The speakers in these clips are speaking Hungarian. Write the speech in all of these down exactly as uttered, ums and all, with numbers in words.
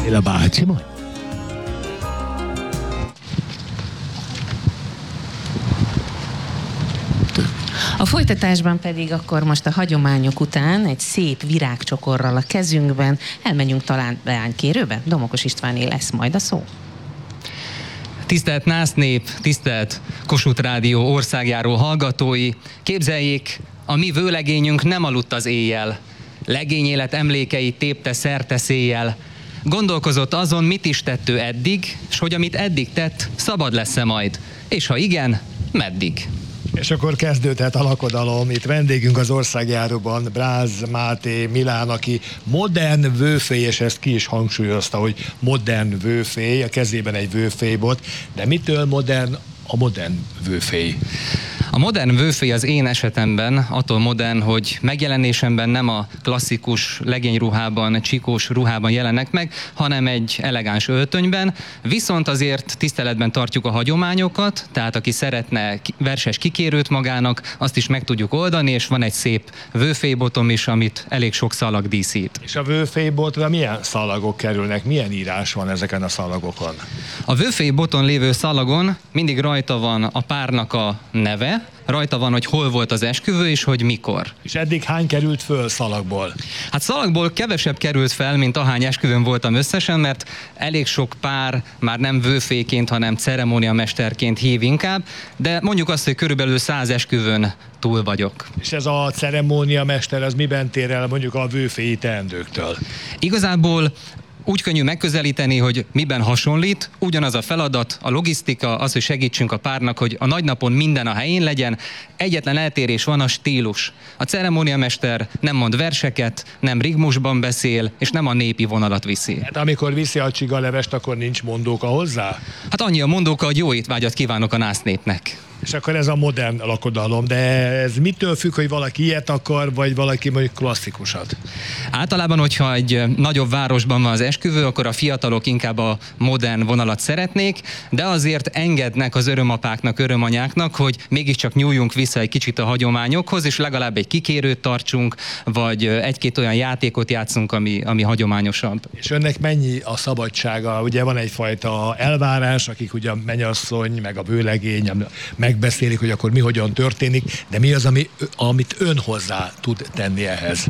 Attila bácsi majd. A folytatásban pedig akkor most a hagyományok után egy szép virágcsokorral a kezünkben elmenjünk talán leánykérőbe. Domokos Istváné lesz majd a szó. Tisztelt nász nép, tisztelt Kossuth Rádió országjáró hallgatói, képzeljék, a mi vőlegényünk nem aludt az éjjel. Legényélet emlékeit tépte szerte széjjel. Gondolkozott azon, mit is tett ő eddig, s hogy amit eddig tett, szabad lesz-e majd. És ha igen, meddig? És akkor kezdődhet a lakodalom. Itt vendégünk az országjáróban Bráz Máté Milán, aki modern vőfély, és ezt ki is hangsúlyozta, hogy modern vőfély, a kezében egy vőfélybot. De mitől modern a modern vőfély? A modern vőfély az én esetemben attól modern, hogy megjelenésemben nem a klasszikus legényruhában, csikós ruhában jelennek meg, hanem egy elegáns öltönyben, viszont azért tiszteletben tartjuk a hagyományokat, tehát aki szeretne verses kikérőt magának, azt is meg tudjuk oldani, és van egy szép vőfélybotom is, amit elég sok szalag díszít. És a vőfélybotra milyen szalagok kerülnek, milyen írás van ezeken a szalagokon? A vőfélyboton lévő szalagon mindig rajta van a párnak a neve, rajta van, hogy hol volt az esküvő, és hogy mikor. És eddig hány került föl szalagból? Hát szalagból kevesebb került fel, mint ahány esküvőn voltam összesen, mert elég sok pár már nem vőfélyként, hanem ceremóniamesterként hív inkább, de mondjuk azt, hogy körülbelül száz esküvőn túl vagyok. És ez a ceremóniamester, az miben tér el mondjuk a vőfélyi teendőktől? Igazából úgy könnyű megközelíteni, hogy miben hasonlít, ugyanaz a feladat, a logisztika, az, hogy segítsünk a párnak, hogy a nagynapon minden a helyén legyen. Egyetlen eltérés van, a stílus. A ceremóniamester nem mond verseket, nem rigmusban beszél, és nem a népi vonalat viszi. Hát amikor viszi a csigalevest, akkor nincs mondóka hozzá? Hát annyi a mondóka, hogy jó étvágyat kívánok a násznépnek. És akkor ez a modern lakodalom, de ez mitől függ, hogy valaki ilyet akar, vagy valaki mondjuk klasszikusat? Általában, hogyha egy nagyobb városban van az esküvő, akkor a fiatalok inkább a modern vonalat szeretnék, de azért engednek az örömapáknak, örömanyáknak, hogy mégiscsak nyúljunk vissza egy kicsit a hagyományokhoz, és legalább egy kikérőt tartsunk, vagy egy-két olyan játékot játszunk, ami, ami hagyományosabb. És önnek mennyi a szabadsága? Ugye van egyfajta elvárás, akik ugye a mennyasszony, meg a vőlegény, megbeszélik, hogy akkor mi hogyan történik, de mi az, ami, amit ön hozzá tud tenni ehhez?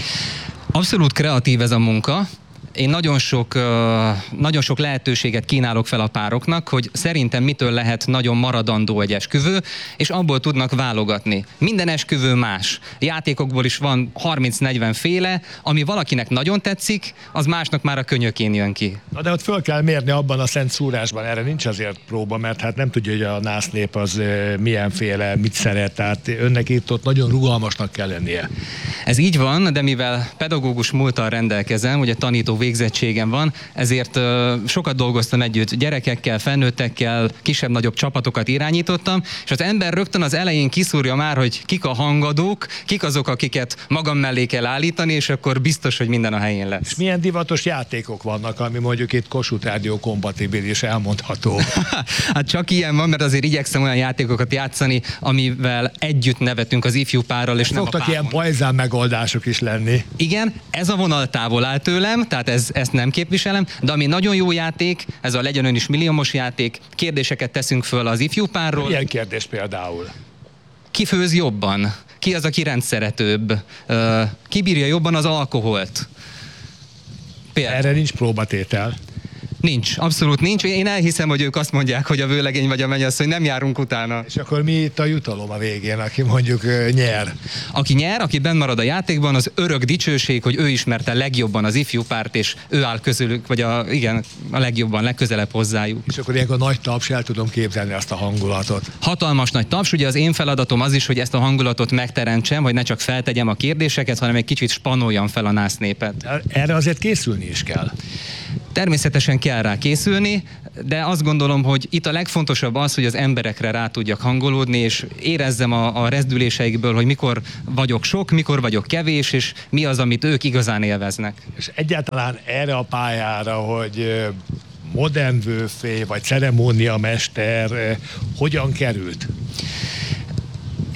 Abszolút kreatív ez a munka. Én nagyon sok, nagyon sok lehetőséget kínálok fel a pároknak, hogy szerintem mitől lehet nagyon maradandó egy esküvő, és abból tudnak válogatni. Minden esküvő más. Játékokból is van harminc-negyven féle, ami valakinek nagyon tetszik, az másnak már a könyökén jön ki. Na de ott föl kell mérni abban a szent szúrásban, erre nincs azért próba, mert hát nem tudja, hogy a násznép az milyenféle, mit szeret, tehát önnek itt ott nagyon rugalmasnak kell lennie. Ez így van, de mivel pedagógus múlttal rendelkezem, ugye tanító végzettségem van, ezért uh, sokat dolgoztam együtt gyerekekkel, felnőttekkel, kisebb-nagyobb csapatokat irányítottam, és az ember rögtön az elején kiszúrja már, hogy kik a hangadók, kik azok, akiket magam mellé kell állítani, és akkor biztos, hogy minden a helyén lesz. És milyen divatos játékok vannak, ami mondjuk itt Kossuth Rádió kompatibilis, elmondható? Hát csak ilyen van, mert azért igyekszem olyan játékokat játszani, amivel együtt nevetünk az ifjú párral, és nem a Szoktak párban. ilyen pajzán megoldások is lenni. Igen, ez a vonal távol áll tőlem, tehát ez, ezt nem képviselem, de ami nagyon jó játék, ez a legyen ön is milliómos játék, kérdéseket teszünk föl az ifjú párról. Milyen kérdés például? Ki főz jobban? Ki az, aki rendszeretőbb? Ki bírja jobban az alkoholt? Például. Erre nincs próbatétel. Nincs, abszolút nincs. Én elhiszem, hogy ők azt mondják, hogy a vőlegény vagy a mennyasszony, nem járunk utána. És akkor mi itt a jutalom a végén, aki mondjuk uh, nyer? Aki nyer, aki benn marad a játékban, az örök dicsőség, hogy ő ismerte legjobban az ifjú párt, és ő áll közülük, vagy a, igen, a legjobban, legközelebb hozzájuk. És akkor ilyenkor nagy taps, el tudom képzelni azt a hangulatot. Hatalmas nagy taps, ugye az én feladatom az is, hogy ezt a hangulatot megteremtsem, hogy ne csak feltegyem a kérdéseket, hanem egy kicsit spanoljam fel a násznépet. Erre azért készülni is kell. Természetesen kell rá készülni, de azt gondolom, hogy itt a legfontosabb az, hogy az emberekre rá tudjak hangolódni, és érezzem a, a rezdüléseikből, hogy mikor vagyok sok, mikor vagyok kevés, és mi az, amit ők igazán élveznek. És egyáltalán erre a pályára, hogy modern vőfély vagy ceremóniamester hogyan került?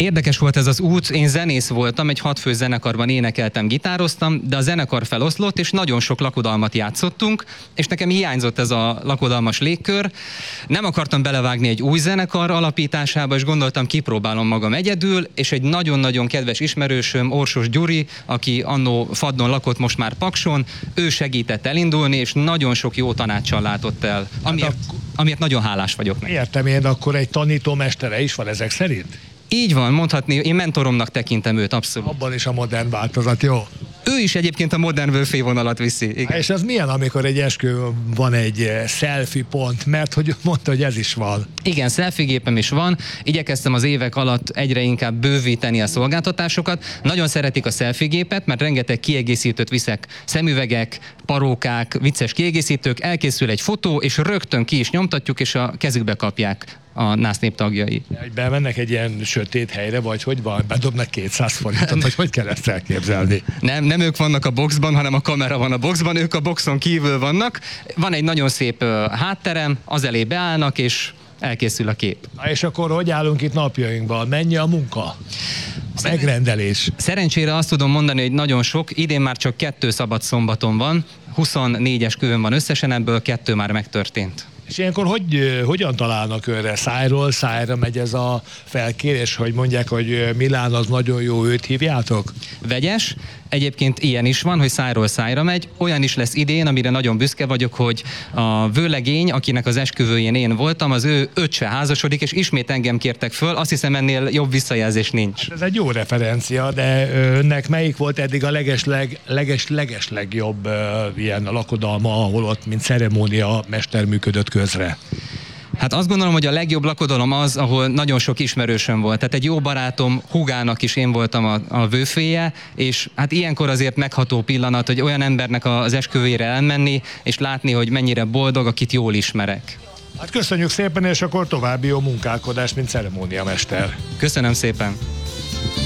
Érdekes volt ez az út, én zenész voltam, egy hatfős zenekarban énekeltem, gitároztam, de a zenekar feloszlott, és nagyon sok lakodalmat játszottunk, és nekem hiányzott ez a lakodalmas légkör. Nem akartam belevágni egy új zenekar alapításába, és gondoltam, kipróbálom magam egyedül, és egy nagyon-nagyon kedves ismerősöm, Orsos Gyuri, aki annó Faddon lakott, most már Pakson, ő segített elindulni, és nagyon sok jó tanácssal látott el, amiért, Hát ak- amiért nagyon hálás vagyok neki. Értem én, akkor egy tanítómestere is van ezek szerint? Így van, mondhatni, én mentoromnak tekintem őt, abszolút. Abban is a modern változat, jó? Ő is egyébként a modern vőfévonalat viszi. Igen. És az milyen, amikor egy esküvőn van egy eh, selfie pont, mert hogy mondta, hogy ez is van. Igen, selfie gépem is van. Igyekeztem az évek alatt egyre inkább bővíteni a szolgáltatásokat. Nagyon szeretik a selfie gépet, mert rengeteg kiegészítőt viszek. Szemüvegek, parókák, vicces kiegészítők. Elkészül egy fotó, és rögtön ki is nyomtatjuk, és a kezükbe kapják a nász nép tagjai. Hogy bemennek egy ilyen sötét helyre, vagy hogy van, bedobnak kétszáz forintot, vagy hogy kell ezt elképzelni? Nem, nem ők vannak a boxban, hanem a kamera van a boxban, ők a boxon kívül vannak. Van egy nagyon szép uh, hátterem, az elé beállnak, és elkészül a kép. Na és akkor hogy állunk itt napjainkban? Mennyi a munka? A megrendelés. Szerencsére azt tudom mondani, hogy nagyon sok, idén már csak kettő szabad szombaton van, huszonnégyes kövön van összesen, ebből kettő már megtörtént. És ilyenkor hogy, eh, hogyan találnak önre? Szájról szájra megy ez a felkérés, hogy mondják, hogy eh, Milán az nagyon jó, őt hívjátok? Vegyes, egyébként ilyen is van, hogy szájról szájra megy. Olyan is lesz idén, amire nagyon büszke vagyok, hogy a vőlegény, akinek az esküvőjén én voltam, az ő öccse házasodik, és ismét engem kértek föl. Azt hiszem, ennél jobb visszajelzés nincs. Ez egy jó referencia, de önnek melyik volt eddig a legesleg, leges, legesleg jobb uh, ilyen lakodalma, ahol ott, mint ceremónia mester működött közre? Hát azt gondolom, hogy a legjobb lakodalom az, ahol nagyon sok ismerősöm volt. Tehát egy jó barátom húgának is én voltam a, a vőféje, és hát ilyenkor azért megható pillanat, hogy olyan embernek az esküvőjére elmenni, és látni, hogy mennyire boldog, akit jól ismerek. Hát köszönjük szépen, és akkor további jó munkálkodás, mint ceremóniamester. Köszönöm szépen!